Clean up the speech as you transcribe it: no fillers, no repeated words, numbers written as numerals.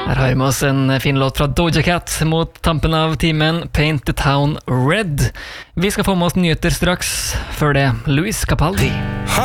Her har vi med oss en fin låt fra Doja Cat mot tampen av timen, Paint the Town Red. Vi skal få med oss nyheter straks, før det Luis Capaldi.